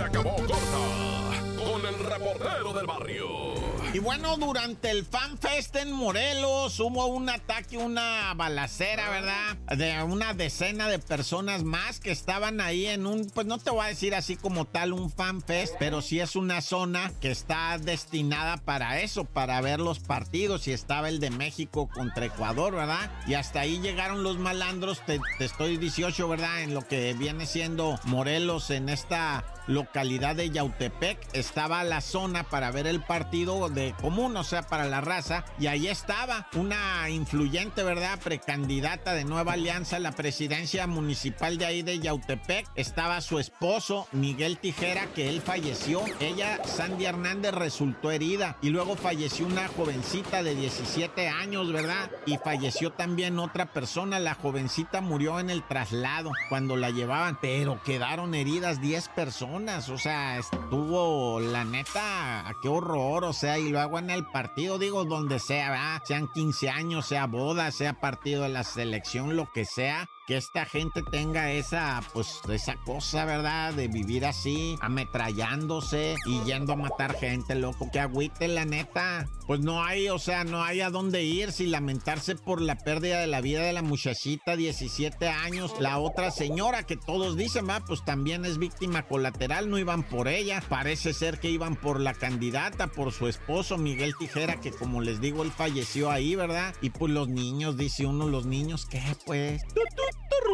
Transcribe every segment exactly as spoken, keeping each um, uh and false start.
acabó corta con el reportero del barrio. Y bueno, durante el Fan Fest en Morelos hubo un ataque, una balacera, ¿verdad? De una decena de personas más que estaban ahí en un, pues no te voy a decir así como tal un Fan Fest, pero sí es una zona que está destinada para eso, para ver los partidos, y estaba el de México contra Ecuador, ¿verdad? Y hasta ahí llegaron los malandros, te, te estoy dieciocho, ¿verdad? En lo que viene siendo Morelos, en esta localidad de Yautepec, estaba la zona para ver el partido de común, o sea, para la raza, y ahí estaba una influyente, ¿verdad?, precandidata de Nueva Alianza a la presidencia municipal de ahí de Yautepec. Estaba su esposo, Miguel Tijera, que él falleció. Ella, Sandy Hernández, resultó herida, y luego falleció una jovencita de diecisiete años, ¿verdad? Y falleció también otra persona. La jovencita murió en el traslado cuando la llevaban, pero quedaron heridas diez personas, o sea, estuvo, la neta, qué horror, o sea, y luego en el partido, digo, donde sea, ¿verdad? Sean quince años, sea boda, sea partido de la selección, lo que sea, que esta gente tenga esa, pues, esa cosa, ¿verdad? De vivir así, ametrallándose y yendo a matar gente, loco. Que agüite, la neta. Pues no hay, o sea, no hay a dónde ir sin lamentarse por la pérdida de la vida de la muchachita, diecisiete años. La otra señora que todos dicen, va, pues también es víctima colateral, no iban por ella. Parece ser que iban por la candidata, por su esposo, Miguel Tijera, que como les digo, él falleció ahí, ¿verdad? Y pues los niños, dice uno, los niños, ¿qué pues? ¡Tut, tut!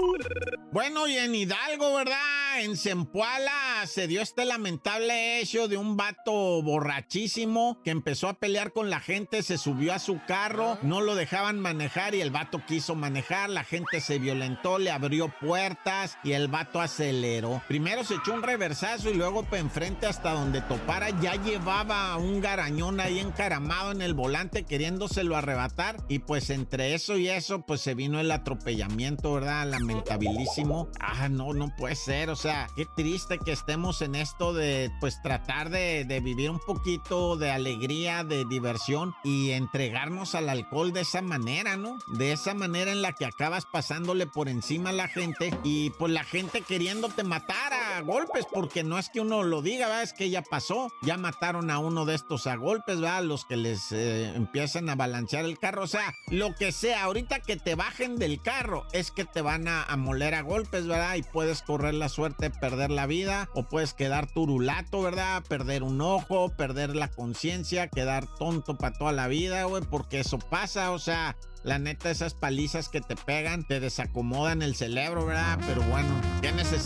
Bueno, y en Hidalgo, ¿verdad? En Zempoala se dio este lamentable hecho de un vato borrachísimo que empezó a pelear con la gente, se subió a su carro, no lo dejaban manejar y el vato quiso manejar, la gente se violentó, le abrió puertas y el vato aceleró. Primero se echó un reversazo y luego para enfrente hasta donde topara ya llevaba un garañón ahí encaramado en el volante queriéndoselo arrebatar, y pues entre eso y eso pues se vino el atropellamiento, ¿verdad? Lamentabilísimo. Ah, no, no puede ser, o sea, qué triste que estemos en esto de, pues, tratar de, de vivir un poquito de alegría, de diversión y entregarnos al alcohol de esa manera, ¿no? De esa manera en la que acabas pasándole por encima a la gente y pues la gente queriéndote matar a golpes, porque no es que uno lo diga, ¿verdad? Es que ya pasó, ya mataron a uno de estos a golpes, ¿verdad? Los que les eh, empiezan a balancear el carro, o sea, lo que sea, ahorita que te bajen del carro es que te van a, a moler a golpes, ¿verdad? Y puedes correr la suerte de perder la vida, o puedes quedar turulato, ¿verdad? Perder un ojo, perder la conciencia, quedar tonto para toda la vida, güey, porque eso pasa, o sea, la neta, esas palizas que te pegan te desacomodan el cerebro, ¿verdad? Pero bueno, ¿qué necesidad?